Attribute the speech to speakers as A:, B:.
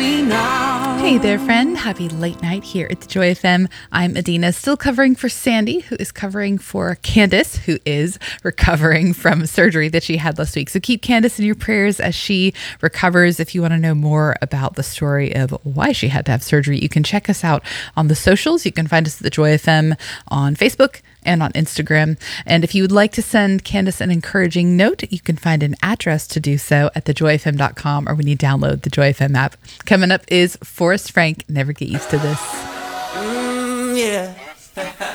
A: me now.
B: Hey there, friend. Happy late night here at the Joy FM. I'm Adina, still covering for Sandy, who is covering for Candace, who is recovering from surgery that she had last week. So keep Candace in your prayers as she recovers. If you want to know more about the story of why she had to have surgery, you can check us out on the socials. You can find us at the Joy FM on Facebook and on Instagram. And if you would like to send Candace an encouraging note, you can find an address to do so at thejoyfm.com or when you download the Joy FM app. Coming up is Forrest Frank. Never get used to this.
A: Yeah.